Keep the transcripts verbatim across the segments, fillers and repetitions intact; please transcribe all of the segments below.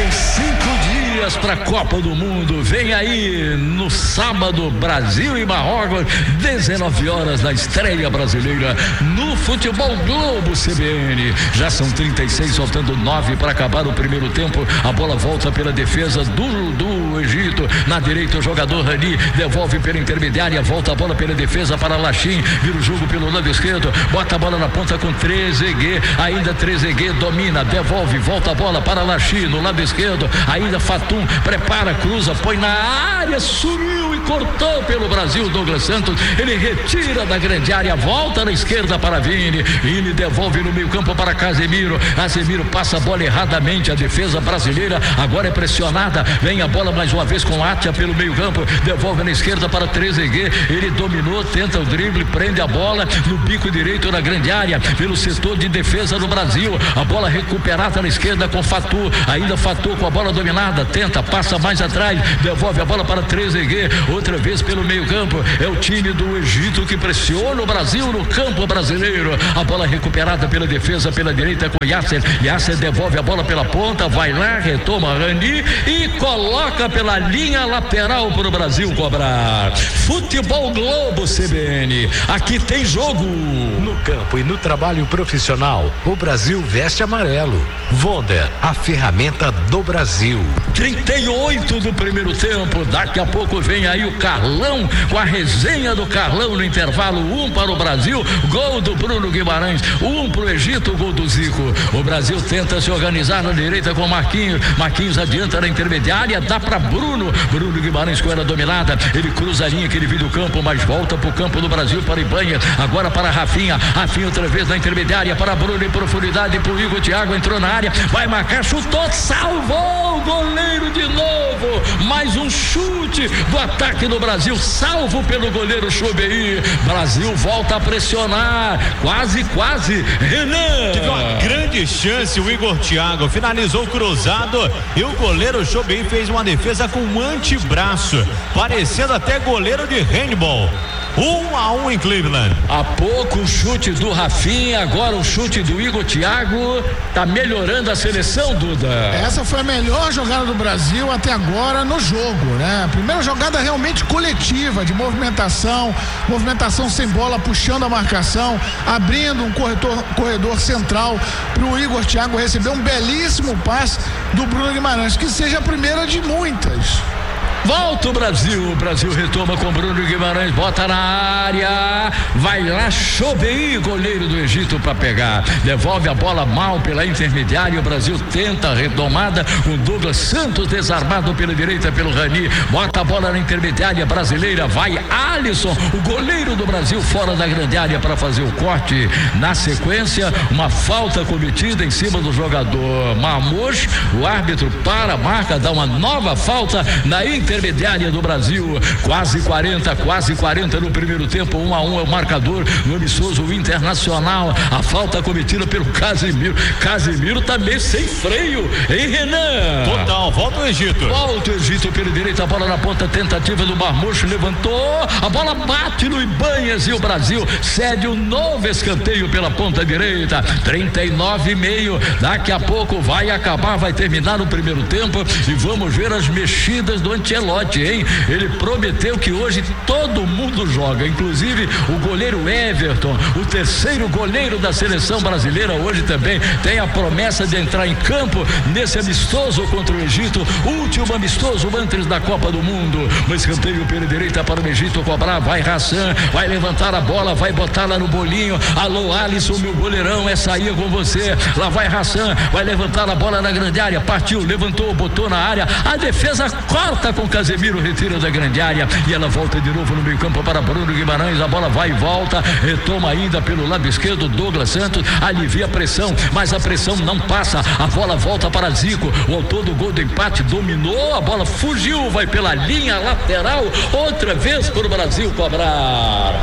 Faltam cinco dias para a Copa do Mundo. Vem aí no sábado, Brasil e Marrocos, dezenove horas na estreia brasileira no Futebol Globo C B N. Já são trinta e seis, faltando nove para acabar o primeiro tempo. A bola volta pela defesa do, do Egito. Na direita o jogador Rani devolve pela intermediária, volta a bola pela defesa para Lachim, vira o jogo pelo lado esquerdo, bota a bola na ponta com Trezeguet, ainda Trezeguet domina, devolve, volta a bola para Lachim no lado esquerdo, ainda Fatum prepara, cruza, põe na área, sumiu e cortou pelo Brasil Douglas Santos, ele retira da grande área, volta na esquerda para Vini, Vini devolve no meio campo para Casemiro, Casemiro passa a bola erradamente, a defesa brasileira agora é pressionada, vem a bola mais uma vez com Atia pelo meio campo, devolve na esquerda para Trezeguet, ele dominou, tenta o drible, prende a bola no bico direito na grande área, pelo setor de defesa do Brasil, a bola recuperada na esquerda com Fatum, ainda Fatum com a bola dominada, tenta, passa mais atrás, devolve a bola para Trezeguet, outra vez pelo meio campo, é o time do Egito que pressiona o Brasil no campo brasileiro, a bola recuperada pela defesa pela direita com Yasser, Yasser devolve a bola pela ponta, vai lá, retoma Rani e coloca pela linha lateral para o Brasil cobrar. Futebol Globo C B N, aqui tem jogo. No campo e no trabalho profissional, o Brasil veste amarelo. Wonder, a ferramenta do Brasil. trinta e oito do primeiro tempo, daqui a pouco vem aí o Carlão, com a resenha do Carlão no intervalo, um para o Brasil, gol do Bruno Guimarães, um para o Egito, gol do Zico. O Brasil tenta se organizar na direita com Marquinhos, Marquinhos adianta na intermediária, dá para Bruno, Bruno Guimarães com ela dominada, ele cruza a linha que ele viu do campo, mas volta para o campo do Brasil para Ibanha, agora para Rafinha, Rafinha outra vez na intermediária, para Bruno em profundidade, para o Igor Thiago, entrou na área, vai marcar, chutou, salvou o goleiro de novo, mais um chute do ataque do Brasil, salvo pelo goleiro Choubei. Brasil volta a pressionar, quase, quase, Renan. Tive uma grande chance, o Igor Thiago finalizou cruzado e o goleiro Choubei fez uma defesa com um antebraço, parecendo até goleiro de handball. Um a um em Cleveland. Há pouco o chute do Rafinha, agora o chute do Igor Thiago, tá melhorando a seleção, Duda. Essa foi a melhor jogada do Brasil até agora no jogo, né? Primeira jogada realmente coletiva, de movimentação, movimentação sem bola, puxando a marcação, abrindo um corredor, corredor central pro Igor Thiago receber um belíssimo passe do Bruno Guimarães, que seja a primeira de muitas. Volta o Brasil, o Brasil retoma com Bruno Guimarães, bota na área, vai lá Choubei, goleiro do Egito para pegar, devolve a bola mal pela intermediária, o Brasil tenta a retomada, o Douglas Santos desarmado pela direita pelo Rani, bota a bola na intermediária brasileira, vai Alisson, o goleiro do Brasil fora da grande área para fazer o corte, na sequência uma falta cometida em cima do jogador Marmoush, o árbitro para, marca, dá uma nova falta na intermediária intermediária do Brasil, quase quarenta, quase quarenta no primeiro tempo, um a um é o marcador no amistoso Internacional, a falta cometida pelo Casemiro, Casemiro também sem freio, hein, Renan? Total, volta o Egito. Volta o Egito pela direita, a bola na ponta, tentativa do Marmoush, levantou, a bola bate no Ibanhas e o Brasil cede um novo escanteio pela ponta direita, trinta e nove e meio, daqui a pouco vai acabar, vai terminar o primeiro tempo e vamos ver as mexidas do Ancelotti, hein? Ele prometeu que hoje todo mundo joga, inclusive o goleiro Everton, o terceiro goleiro da seleção brasileira, hoje também tem a promessa de entrar em campo nesse amistoso contra o Egito, último amistoso antes da Copa do Mundo. No escanteio pela direita para o Egito cobrar, vai Hassan, vai levantar a bola, vai botar lá no bolinho, alô Alisson, meu goleirão, essa aí é com você, lá vai Hassan, vai levantar a bola na grande área, partiu, levantou, botou na área, a defesa corta com Casemiro, retira da grande área e ela volta de novo no meio campo para Bruno Guimarães, a bola vai e volta, retoma ainda pelo lado esquerdo, Douglas Santos alivia a pressão, mas a pressão não passa, a bola volta para Zico, o autor do gol do empate dominou, a bola fugiu, vai pela linha lateral, outra vez para o Brasil cobrar,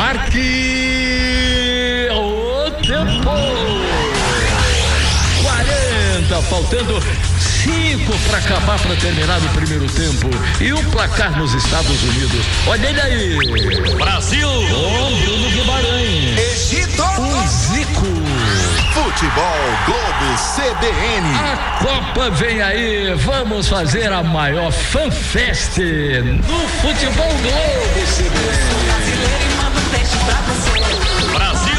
marque o tempo, quarenta, faltando cinco para acabar, para terminar o primeiro tempo. E o placar nos Estados Unidos, olha ele aí, Brasil, com Bruno Guimarães, Egito, o Zico, Futebol Globo C B N. A Copa vem aí, vamos fazer a maior fanfest no Futebol Globo C B N. Brasil!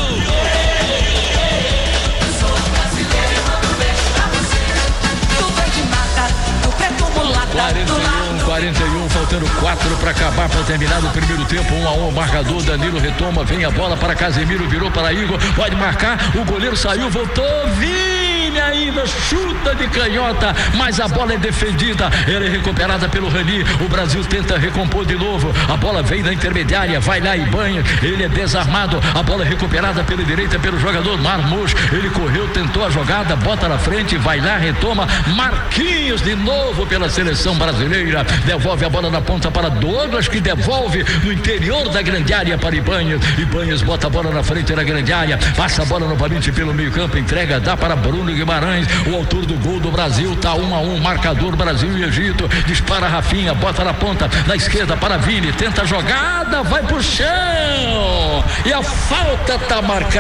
quarenta e um, quarenta e um, faltando quatro para acabar, para terminar o primeiro tempo. Um a um, marcador. Danilo retoma, vem a bola para Casemiro, virou para Igor, pode marcar. O goleiro saiu, voltou. Vini ainda chuta de canhota, mas a bola é defendida. Ela é recuperada pelo Rani. O Brasil tenta recompor de novo. A bola vem da intermediária, vai lá e banha. Ele é desarmado. A bola é recuperada pela direita pelo jogador Marmos. Ele correu, tentou a jogada, bota na frente, vai lá, retoma. Marquinhos de novo pela seleção brasileira, devolve a bola na ponta para Douglas, que devolve no interior da grande área para Ibanez. Ibanez bota a bola na frente da grande área, passa a bola novamente pelo meio campo, entrega, dá para Bruno Guimarães. O autor do gol do Brasil, tá um a um, marcador Brasil e Egito. Dispara Rafinha, bota na ponta, na esquerda para Vini, tenta a jogada, vai pro chão e a falta tá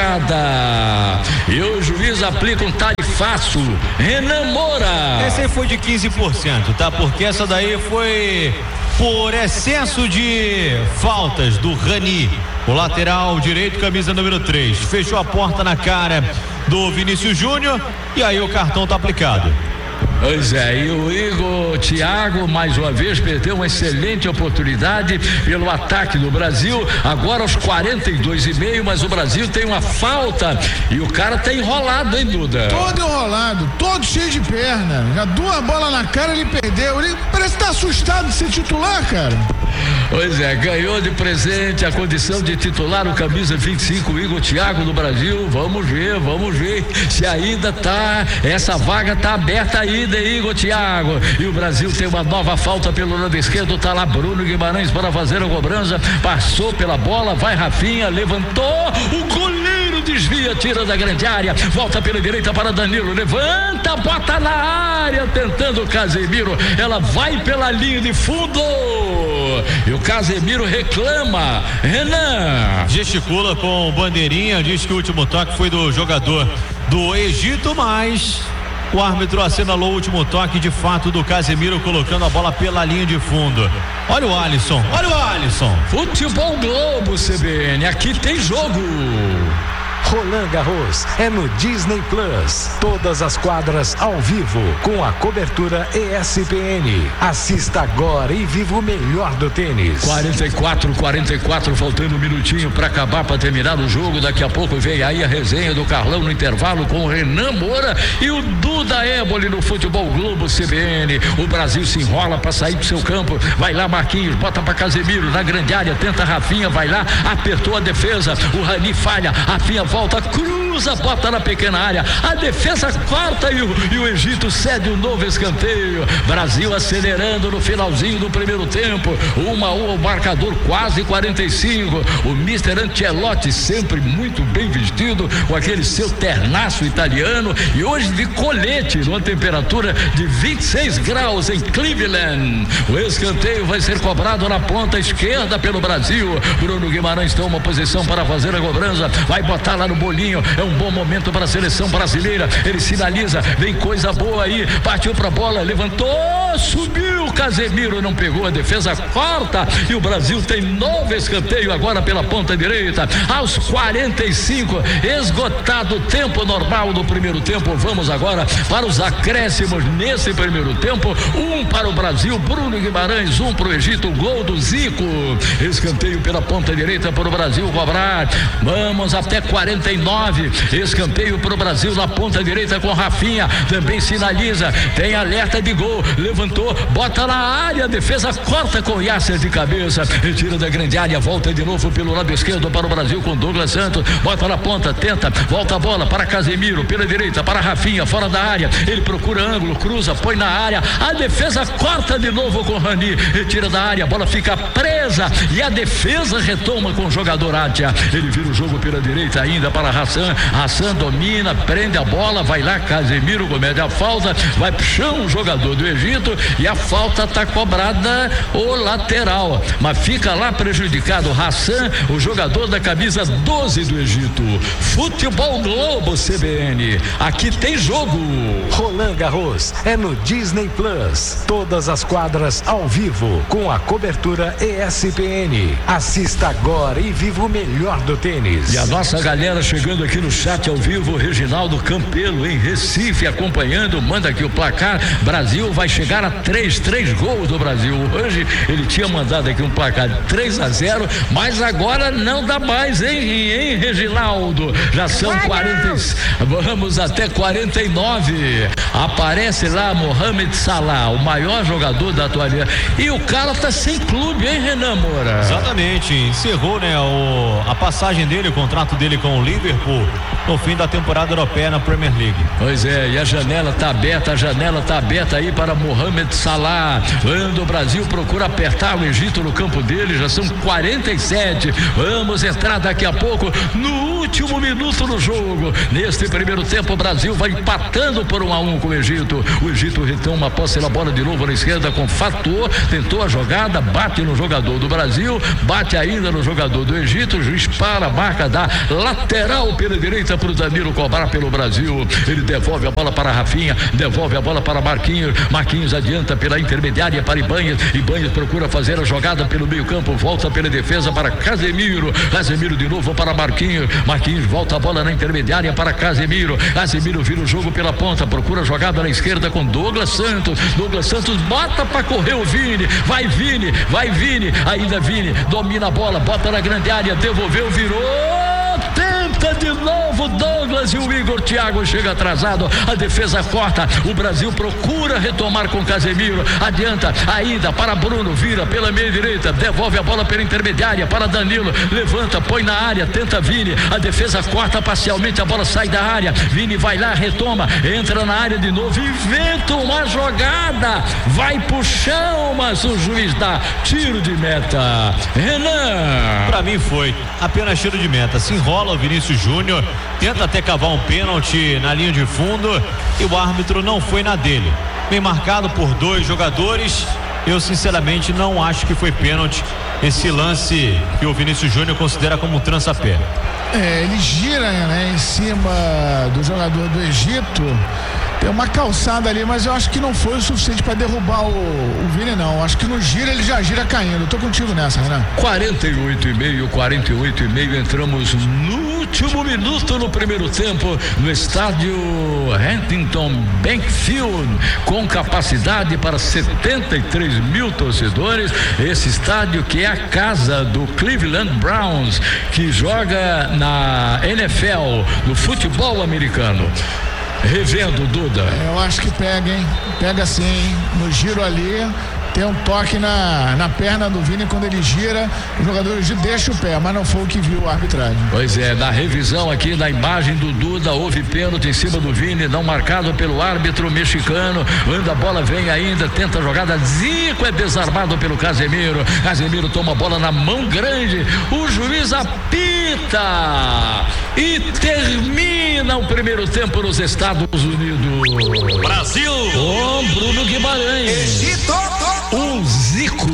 marcada e o juiz aplica um tarifaço. Renan Moura. Essa aí foi de quinze por cento, tá? Porque essa daí foi por excesso de faltas do Rani, o lateral direito, camisa número três. Fechou a porta na cara do Vinícius Júnior e aí o cartão tá aplicado. Pois é, e o Igor Thiago mais uma vez perdeu uma excelente oportunidade pelo ataque do Brasil, agora aos quarenta e dois e meio, mas o Brasil tem uma falta e o cara tá enrolado, hein, Duda? Todo enrolado, todo cheio de perna, já duas bolas na cara, ele perdeu, ele parece que tá assustado de ser titular, cara. Pois é, ganhou de presente a condição de titular o camisa vinte e cinco, o Igor Thiago do Brasil. Vamos ver, vamos ver se ainda tá, essa vaga tá aberta ainda, Igor Thiago. E o Brasil tem uma nova falta pelo lado esquerdo, tá lá Bruno Guimarães para fazer a cobrança, passou pela bola, vai Rafinha, levantou, o goleiro desvia, tira da grande área, volta pela direita para Danilo, levanta, bota na área, tentando o Casemiro, ela vai pela linha de fundo. E o Casemiro reclama. Renan gesticula com bandeirinha, diz que o último toque foi do jogador do Egito, mas o árbitro assinalou o último toque de fato do Casemiro, colocando a bola pela linha de fundo. Olha o Alisson, olha o Alisson. Futebol Globo C B N, aqui tem jogo. Roland Garros é no Disney Plus. Todas as quadras ao vivo, com a cobertura E S P N. Assista agora e viva o melhor do tênis. quarenta e quatro, quarenta e quatro, faltando um minutinho para acabar, para terminar o jogo. Daqui a pouco vem aí a resenha do Carlão no intervalo com o Renan Moura e o Duda Éboli no Futebol Globo C B N. O Brasil se enrola para sair do seu campo. Vai lá Marquinhos, bota para Casemiro na grande área, tenta Rafinha, vai lá, apertou a defesa. O Rani falha, Rafinha volta, cruza, bota na pequena área, a defesa corta e o, e o Egito cede um novo escanteio. Brasil acelerando no finalzinho do primeiro tempo, uma a um, o marcador quase quarenta e cinco. O mister Ancelotti sempre muito bem vestido, com aquele seu ternaço italiano, e hoje de colete, numa temperatura de vinte e seis graus em Cleveland. O escanteio vai ser cobrado na ponta esquerda pelo Brasil. Bruno Guimarães toma posição para fazer a cobrança, vai botar lá no bolinho, é um bom momento para a seleção brasileira. Ele sinaliza, vem coisa boa aí, partiu pra bola, levantou, subiu, Casemiro não pegou, a defesa corta e o Brasil tem novo escanteio agora pela ponta direita, aos quarenta e cinco, esgotado o tempo normal do primeiro tempo. Vamos agora para os acréscimos nesse primeiro tempo, um para o Brasil, Bruno Guimarães, um para o Egito, gol do Zico, escanteio pela ponta direita para o Brasil cobrar. Vamos até quarenta e nove, escanteio para o Brasil na ponta direita com Rafinha, também sinaliza, tem alerta de gol, levantou, bota na área, a defesa corta com Yasser de cabeça, retira da grande área, volta de novo pelo lado esquerdo para o Brasil com Douglas Santos, bota na ponta, tenta, volta a bola para Casemiro, pela direita para Rafinha, fora da área, ele procura ângulo, cruza, põe na área, a defesa corta de novo com Rani, retira da área, a bola fica presa defesa, e a defesa retoma com o jogador Atia. Ele vira o jogo pela direita ainda para Hassan. Hassan domina, prende a bola, vai lá, Casemiro comete a falta, vai pro chão o jogador do Egito e a falta está cobrada o lateral, mas fica lá prejudicado Hassan, o jogador da camisa doze do Egito. Futebol Globo C B N, aqui tem jogo. Roland Garros é no Disney Plus. Todas as quadras ao vivo com a cobertura E S P N. Assista agora e viva o melhor do tênis. E a nossa galera chegando aqui no chat ao vivo, Reginaldo Campelo em Recife acompanhando, manda aqui o placar. Brasil vai chegar a três, três gols do Brasil. Hoje ele tinha mandado aqui um placar de três a zero, mas agora não dá mais, hein, hein, Reginaldo? Já são quarenta, vamos até quarenta e nove. Aparece lá Mohamed Salah, o maior jogador da atualidade. E o cara tá sem clube, hein, Renan Moura? Exatamente, encerrou, né, o, a passagem dele, o contrato dele com o Liverpool no fim da temporada europeia na Premier League. Pois é, e a janela tá aberta, a janela tá aberta aí para Mohamed Salah. Quando o Brasil procura apertar o Egito no campo dele, já são quarenta e sete. Vamos entrar daqui a pouco no último minuto do jogo. Neste primeiro tempo, o Brasil vai empatando por um a um com o Egito. O Egito retoma a posse da bola de novo na esquerda com Fator, tentou a jogada, bate no jogador do Brasil, bate ainda no jogador do Egito, o juiz para a marca da lateral pela direita para o Danilo cobrar pelo Brasil. Ele devolve a bola para Rafinha, devolve a bola para Marquinhos, Marquinhos adianta pela intermediária para Ibanez, Ibanez procura fazer a jogada pelo meio campo, volta pela defesa para Casemiro, Casemiro de novo para Marquinhos, Marquinhos volta a bola na intermediária para Casemiro, Casemiro vira o jogo pela ponta, procura a jogada na esquerda com Douglas Santos, Douglas Santos bota para correr o Vini, vai Vini, vai Vini, ainda Vini, domina a bola, bota na grande área, devolveu, virou, tenta de novo Douglas e o Igor Thiago chega atrasado, a defesa corta, o Brasil procura retomar com Casemiro, adianta ainda para Bruno, vira pela meia direita, devolve a bola pela intermediária para Danilo, levanta, põe na área, tenta Vini, a defesa corta parcialmente, a bola sai da área, Vini vai lá, retoma, entra na área de novo, inventa uma jogada, vai pro chão, mas o juiz dá tiro de meta. Renan, pra mim foi apenas tiro de meta, se enrola o Vinícius Júnior, tenta até cavar um pênalti na linha de fundo e o árbitro não foi na dele, bem marcado por dois jogadores. Eu sinceramente não acho que foi pênalti esse lance que o Vinícius Júnior considera como um trança-pé. É, ele gira, né, em cima do jogador do Egito, tem uma calçada ali, mas eu acho que não foi o suficiente para derrubar o, o Vini, não. Acho que no giro ele já gira caindo. Eu tô contigo nessa, Renan. quarenta e oito e meio, quarenta e oito e meio, entramos no último minuto no primeiro tempo no estádio Huntington Bankfield, com capacidade para setenta e três mil torcedores. Esse estádio que é a casa do Cleveland Browns, que joga na N F L, no futebol americano. Revendo, Duda. Eu acho que pega, hein? Pega sim, no giro ali. Tem um toque na, na perna do Vini quando ele gira, o jogador deixa o pé, mas não foi o que viu a arbitragem. Pois é, na revisão aqui na imagem do Duda, houve pênalti em cima do Vini, não marcado pelo árbitro mexicano. Anda a bola, vem ainda, tenta a jogada, Zico é desarmado pelo Casemiro. Casemiro toma a bola na mão grande, o juiz apita e termina o primeiro tempo nos Estados Unidos. Brasil! Com Bruno Guimarães. Egito! O Zico.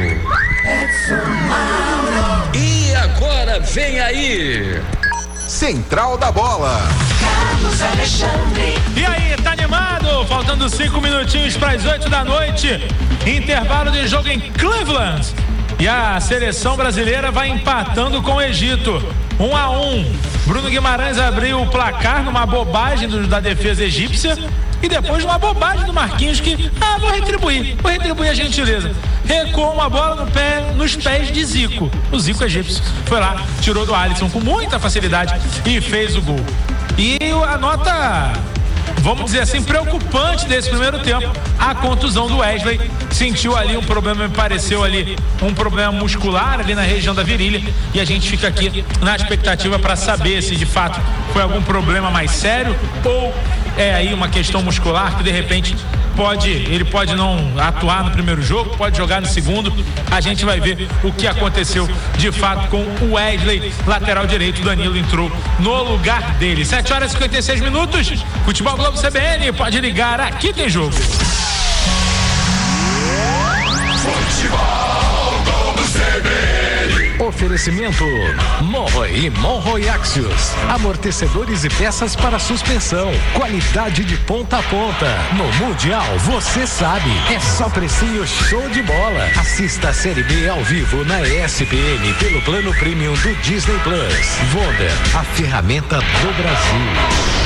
E agora vem aí Central da Bola. Carlos Alexandre. E aí, tá animado? Faltando cinco minutinhos para as oito da noite. Intervalo de jogo em Cleveland. E a seleção brasileira vai empatando com o Egito. Um a um. Bruno Guimarães abriu o placar numa bobagem do, da defesa egípcia. E depois uma bobagem do Marquinhos que, ah, vou retribuir, vou retribuir a gentileza. Recuou uma bola no pé, nos pés de Zico, o Zico egípcio. Foi lá, tirou do Alisson com muita facilidade e fez o gol. E a nota, vamos dizer assim, preocupante desse primeiro tempo, a contusão do Wesley. Sentiu ali um problema, me pareceu ali um problema muscular ali na região da virilha, e a gente fica aqui na expectativa para saber se de fato foi algum problema mais sério ou é aí uma questão muscular que de repente pode, ele pode não atuar no primeiro jogo, pode jogar no segundo. A gente vai ver o que aconteceu de fato com o Wesley, lateral direito. Danilo entrou no lugar dele. sete horas e cinquenta e seis minutos. Futebol Globo C B N, pode ligar, aqui tem jogo. Futebol Globo C B N. Oferecimento Monroe e Monroe Axios. Amortecedores e peças para suspensão. Qualidade de ponta a ponta. No Mundial, você sabe. É só precinho show de bola. Assista a Série B ao vivo na E S P N pelo plano premium do Disney Plus. Wonder, a ferramenta do Brasil.